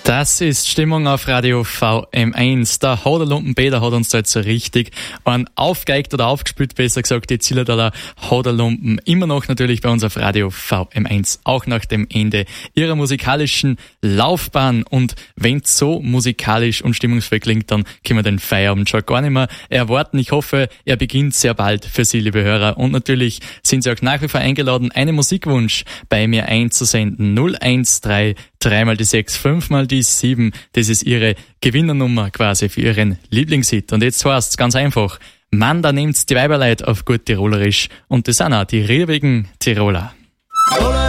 Das ist Stimmung auf Radio VM1. Der Hoderlumpen Peter hat uns da jetzt so richtig aufgegeigt oder aufgespielt, besser gesagt, die Zillertaler Hoderlumpen. Immer noch natürlich bei uns auf Radio VM1, auch nach dem Ende ihrer musikalischen Laufbahn. Und wenn's so musikalisch und stimmungsvoll klingt, dann können wir den Feierabend schon gar nicht mehr erwarten. Ich hoffe, er beginnt sehr bald für Sie, liebe Hörer. Und natürlich sind Sie auch nach wie vor eingeladen, einen Musikwunsch bei mir einzusenden. 013 3 mal die 6, 5 mal die 7. Das ist Ihre Gewinnernummer quasi für Ihren Lieblingshit. Und jetzt heißt's ganz einfach: Mann, da nehmt's die Weiberleid auf gut Tirolerisch. Und das sind auch die riebigen Tiroler.